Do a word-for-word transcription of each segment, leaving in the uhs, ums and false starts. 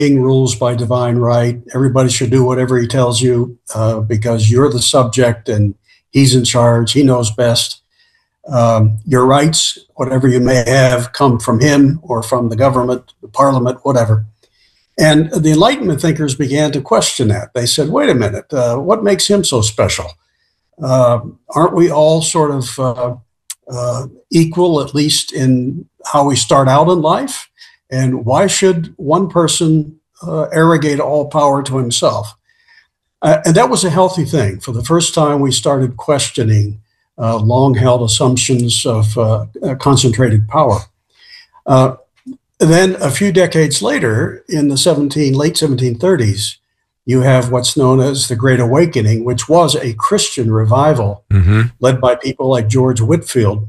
rules by divine right. Everybody should do whatever he tells you uh, because you're the subject and he's in charge. He knows best. Um, your rights, whatever you may have, come from him or from the government, the parliament, whatever. And the Enlightenment thinkers began to question that. They said, wait a minute, uh, what makes him so special? Uh, aren't we all sort of uh, uh, equal, at least in how we start out in life? And why should one person uh, arrogate all power to himself? Uh, and that was a healthy thing. For the first time, we started questioning uh, long-held assumptions of uh, uh, concentrated power. Uh, then a few decades later, in the seventeen, late seventeen thirties, you have what's known as the Great Awakening, which was a Christian revival mm-hmm. led by people like George Whitefield.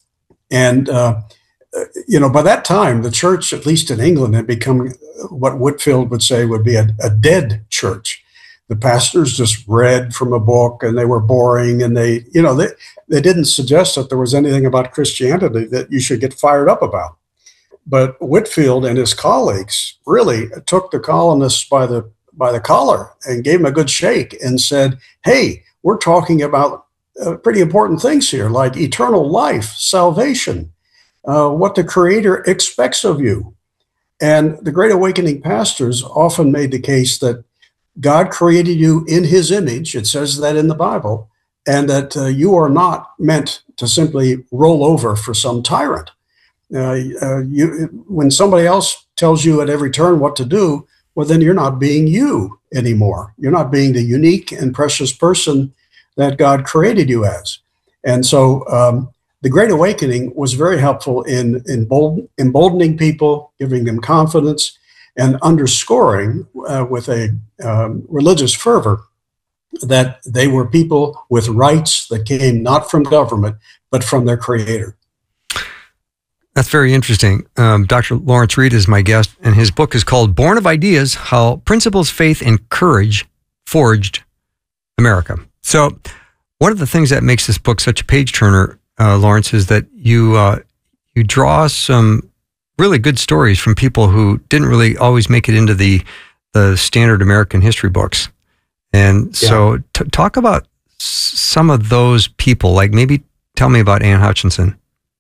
And, uh, you know, by that time, the church, at least in England, had become what Whitefield would say would be a, a dead church. The pastors just read from a book and they were boring, and they, you know, they, they didn't suggest that there was anything about Christianity that you should get fired up about. But Whitefield and his colleagues really took the colonists by the by the collar and gave them a good shake and said, hey, we're talking about uh, pretty important things here, like eternal life, salvation, uh, what the Creator expects of you. And the Great Awakening pastors often made the case that God created you in his image, it says that in the Bible, and that uh, you are not meant to simply roll over for some tyrant. Uh, uh, you, when somebody else tells you at every turn what to do, well, then you're not being you anymore. You're not being the unique and precious person that God created you as. And so um, the Great Awakening was very helpful in, in bold, emboldening people, giving them confidence, and underscoring uh, with a um, religious fervor that they were people with rights that came not from government, but from their Creator. That's very interesting. Um, Doctor Lawrence Reed is my guest, and his book is called Born of Ideas, How Principles, Faith, and Courage Forged America. So one of the things that makes this book such a page-turner, uh, Lawrence, is that you uh, you draw some really good stories from people who didn't really always make it into the, the standard American history books. And yeah. so t- talk about s- some of those people, like maybe tell me about Anne Hutchinson.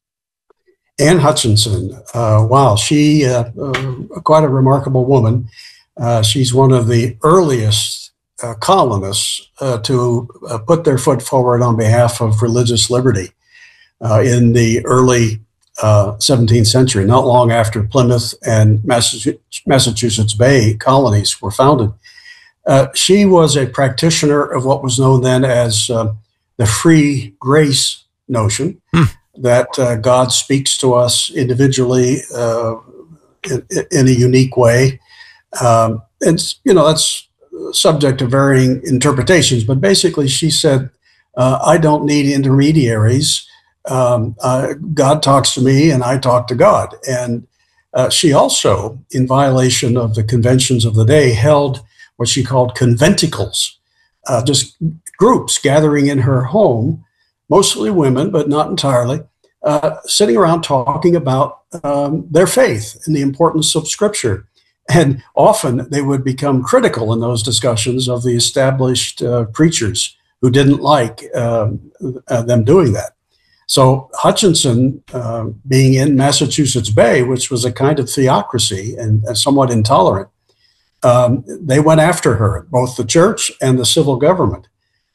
Anne Hutchinson, uh, wow, she, uh, uh, quite a remarkable woman. Uh, she's one of the earliest uh, colonists uh, to uh, put their foot forward on behalf of religious liberty uh, in the early uh, seventeenth century, not long after Plymouth and Massachusetts, Massachusetts Bay colonies were founded. Uh, she was a practitioner of what was known then as uh, the free grace notion. Hmm. That uh, God speaks to us individually uh, in, in a unique way. Um, it's, you know, that's subject to varying interpretations, but basically she said, uh, I don't need intermediaries. Um, uh, God talks to me and I talk to God. And uh, she also, in violation of the conventions of the day, held what she called conventicles, uh, just groups gathering in her home, mostly women, but not entirely, uh, sitting around talking about um, their faith and the importance of Scripture. And often they would become critical in those discussions of the established uh, preachers who didn't like um, uh, them doing that. So Hutchinson, uh, being in Massachusetts Bay, which was a kind of theocracy and, and somewhat intolerant, um, they went after her, both the church and the civil government.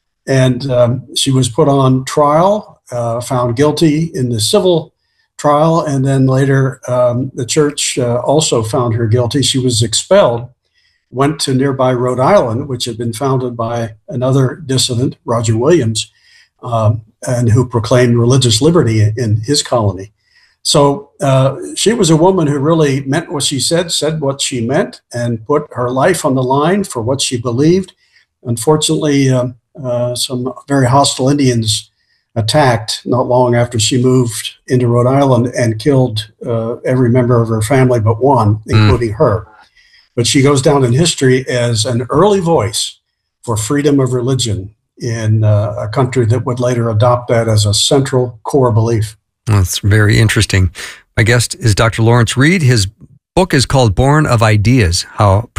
And um, she was put on trial, uh, found guilty in the civil trial, and then later um, the church uh, also found her guilty. She was expelled, went to nearby Rhode Island, which had been founded by another dissident, Roger Williams, um, and who proclaimed religious liberty in his colony. So uh, she was a woman who really meant what she said, said what she meant, and put her life on the line for what she believed. Unfortunately, um, uh, some very hostile Indians attacked not long after she moved into Rhode Island and killed uh, every member of her family but one, including mm. her. But she goes down in history as an early voice for freedom of religion in uh, a country that would later adopt that as a central core belief. That's very interesting. My guest is Doctor Lawrence Reed. His book is called Born of Ideas, How